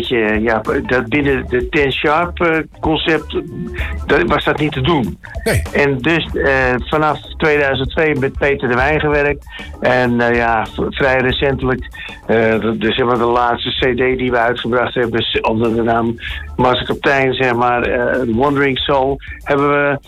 beetje... Ja, dat binnen de 10 Sharp concept was dat niet te doen. Nee. En dus vanaf 2002 met Peter de Wijn gewerkt. En vrij recentelijk, de laatste cd die we uitgebracht hebben, onder de naam Mars Kaptein, zeg maar, Wandering Soul, hebben we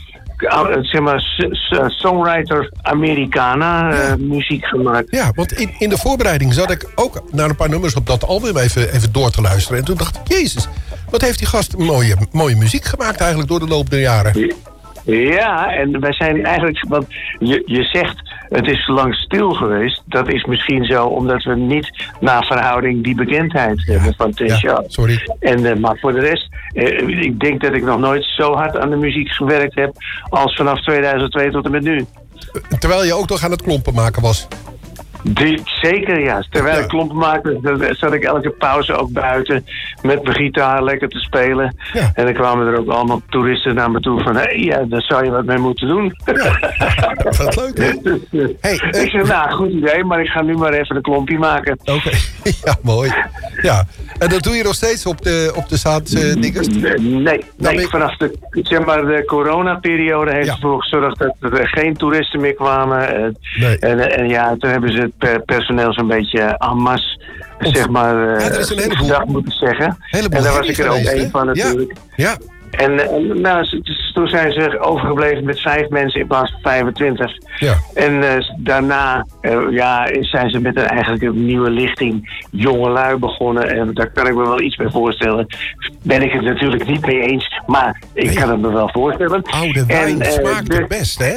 songwriter Americana muziek gemaakt. Ja, want in de voorbereiding zat ik ook naar een paar nummers op dat album even door te luisteren. En toen dacht ik, jezus, wat heeft die gast mooie muziek gemaakt eigenlijk door de loop der jaren. Ja, en wij zijn eigenlijk... Want je zegt, het is lang stil geweest. Dat is misschien zo, omdat we niet naar verhouding die bekendheid hebben van Ten Sharp. Sorry. Maar voor de rest, ik denk dat ik nog nooit zo hard aan de muziek gewerkt heb als vanaf 2002 tot en met nu. Terwijl je ook nog aan het klompen maken was. Zeker, ja. Terwijl ik klompen maakte, zat ik elke pauze ook buiten met mijn gitaar lekker te spelen. Ja. En dan kwamen er ook allemaal toeristen naar me toe van... daar zou je wat mee moeten doen. Ja. Wat leuk, hè? Ik zeg, goed idee, maar ik ga nu maar even een klompje maken. Oké. Ja, mooi. Ja. En dat doe je nog steeds op de zaaddingers? Nee. Vanaf de coronaperiode heeft ervoor gezorgd dat er geen toeristen meer kwamen. En toen hebben ze het personeel zo'n beetje en masse, zeg maar, er is een heleboel dag moeten zeggen. En daar was ik er ook één van natuurlijk. Ja. En toen zijn ze overgebleven met 5 mensen in plaats van 25. Ja. En daarna zijn ze met eigenlijk een nieuwe lichting jongelui begonnen. En daar kan ik me wel iets bij voorstellen. Ben ik het natuurlijk niet mee eens, maar ik kan het me wel voorstellen. Oude wijn smaakt het best, hè?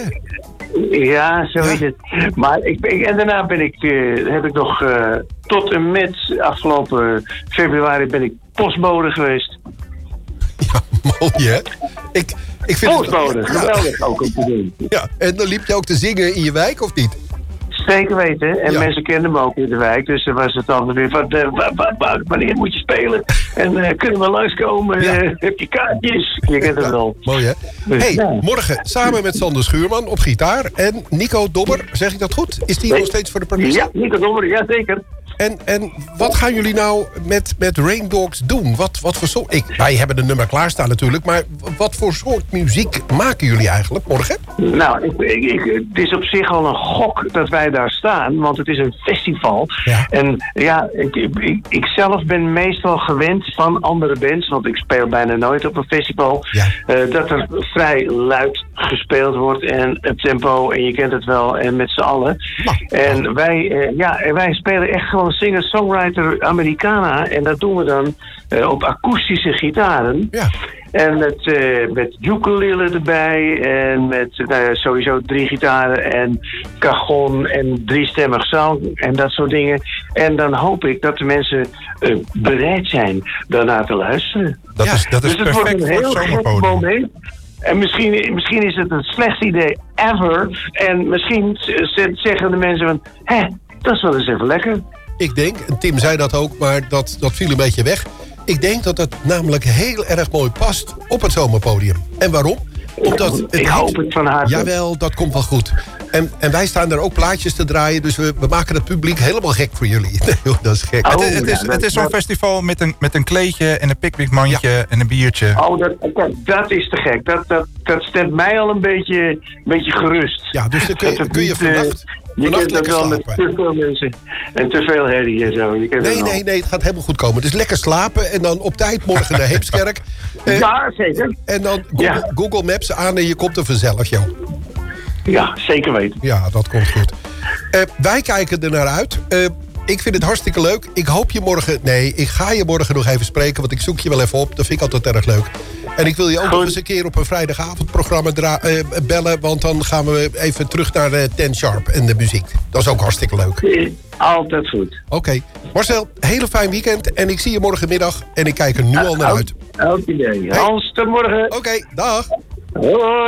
Ja, zo is het. Maar en daarna heb ik nog tot en met afgelopen februari ben ik postbode geweest. Ja, mooi hè? Ik vind postbode, geweldig ook om te doen. Ja, en dan liep je ook te zingen in je wijk, of niet? Zeker weten. En mensen kenden me ook in de wijk. Dus dan was het dan weer van... wanneer moet je spelen? En kunnen we langskomen? Heb je kaartjes? Je kent het wel. Mooi, hè? Dus, morgen samen met Sander Schuurman op gitaar. En Nico Dobber, zeg ik dat goed? Is die nog steeds voor de percussie? Ja, Nico Dobber, ja zeker. En wat gaan jullie nou met Rain Dogs doen? Wat voor soort... Wij hebben een nummer klaarstaan natuurlijk. Maar wat voor soort muziek maken jullie eigenlijk morgen? Nou, het is op zich al een gok dat wij daar staan. Want het is een festival. Ja. En ik zelf ben meestal gewend van andere bands. Want ik speel bijna nooit op een festival. Ja. Dat er vrij luid gespeeld wordt. En het tempo, en je kent het wel, en met z'n allen. En wij spelen echt gewoon singer-songwriter Americana. En dat doen we dan op akoestische gitaren. Ja. En met ukulele erbij. En met sowieso 3 gitaren en cajon en 3-stemmig zang. En dat soort dingen. En dan hoop ik dat de mensen bereid zijn daarna te luisteren. Dat is dus het wordt een heel gek moment. En misschien is het het slechtste idee ever. En misschien zeggen de mensen van... dat is wel eens even lekker. Ik denk, en Tim zei dat ook, maar dat viel een beetje weg. Ik denk dat het namelijk heel erg mooi past op het zomerpodium. En waarom? Omdat ik hoop het van harte. Jawel, dat komt wel goed. En wij staan daar ook plaatjes te draaien. Dus we maken het publiek helemaal gek voor jullie. Nee, dat is gek. Het is zo'n festival met een kleedje en een pickwickmandje en een biertje. Dat is te gek. Dat stemt mij al een beetje gerust. Ja, dus dan kun je vannacht... Je kent dat wel met te veel mensen en te veel herrie en zo. Nee, het gaat helemaal goed komen. Dus lekker slapen en dan op tijd morgen naar Heemskerk. Ja, zeker. En dan Google Maps aan en je komt er vanzelf, joh. Ja, zeker weten. Ja, dat komt goed. Wij kijken er naar uit. Ik vind het hartstikke leuk. Ik hoop je morgen... Nee, ik ga je morgen nog even spreken, want ik zoek je wel even op. Dat vind ik altijd erg leuk. En ik wil je ook nog eens een keer op een vrijdagavondprogramma bellen... want dan gaan we even terug naar 10 Sharp en de muziek. Dat is ook hartstikke leuk. Altijd goed. Oké. Marcel, hele fijn weekend. En ik zie je morgenmiddag. En ik kijk er nu al naar uit. Elk idee. Hans, tot morgen. Oké, dag. Hoi.